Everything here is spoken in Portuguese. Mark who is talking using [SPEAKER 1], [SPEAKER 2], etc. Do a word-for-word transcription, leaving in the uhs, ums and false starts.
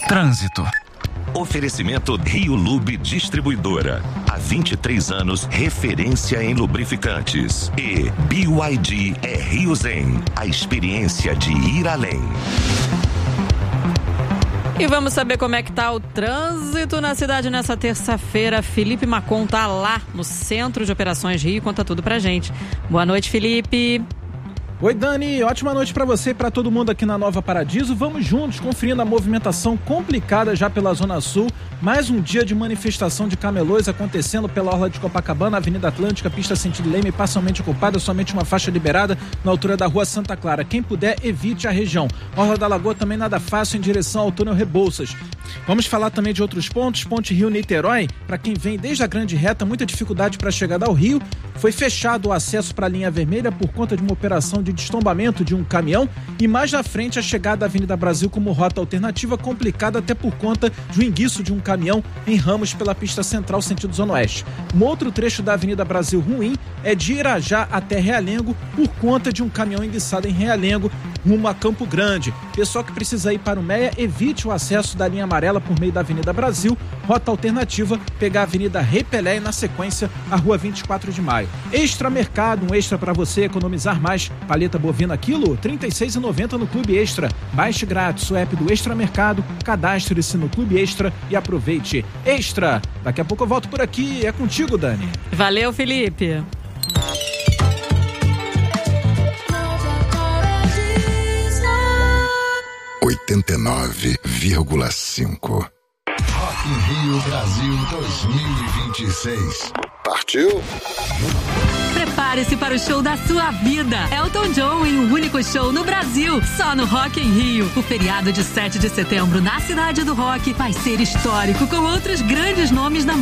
[SPEAKER 1] Trânsito.
[SPEAKER 2] Oferecimento Rio Lube Distribuidora. Há vinte e três anos, referência em lubrificantes. E B Y D é Rio Zen, a experiência de ir além.
[SPEAKER 3] E vamos saber como é que tá o trânsito na cidade nessa terça-feira. Felipe Macon tá lá no Centro de Operações Rio, conta tudo pra gente. Boa noite, Felipe.
[SPEAKER 4] Oi, Dani, ótima noite para você e para todo mundo aqui na Nova Paradiso. Vamos juntos conferindo a movimentação complicada já pela Zona Sul. Mais um dia de manifestação de camelôs acontecendo pela Orla de Copacabana, Avenida Atlântica, pista sentido Leme, parcialmente ocupada, somente uma faixa liberada na altura da Rua Santa Clara. Quem puder, evite a região. Orla da Lagoa também nada fácil em direção ao túnel Rebouças. Vamos falar também de outros pontos. Ponte Rio-Niterói, para quem vem desde a Grande Reta, muita dificuldade para a chegada ao Rio. Foi fechado o acesso para a linha vermelha por conta de uma operação de destombamento de um caminhão e mais na frente a chegada da Avenida Brasil como rota alternativa complicada até por conta de um enguiço de um caminhão em Ramos pela pista central sentido Zona Oeste. Um outro trecho da Avenida Brasil ruim é de Irajá até Realengo por conta de um caminhão enguiçado em Realengo rumo a Campo Grande. Pessoal que precisa ir para o Meia, evite o acesso da linha amarela por meio da Avenida Brasil. Rota alternativa, pegar a Avenida Rei Pelé e na sequência a Rua vinte e quatro de maio. Extra Mercado, um extra para você economizar mais. Paleta bovina quilo, trinta e seis reais e noventa centavos no Clube Extra. Baixe grátis o app do Extra Mercado, cadastre-se no Clube Extra e aproveite. Extra! Daqui a pouco eu volto por aqui. É contigo, Dani.
[SPEAKER 3] Valeu, Felipe.
[SPEAKER 5] oitenta e nove vírgula cinco.
[SPEAKER 6] Rock in Rio Brasil dois mil e vinte e seis.
[SPEAKER 5] Partiu?
[SPEAKER 7] Prepare-se para o show da sua vida. Elton John em um único show no Brasil, só no Rock in Rio. O feriado de sete de setembro na Cidade do Rock vai ser histórico, com outros grandes nomes na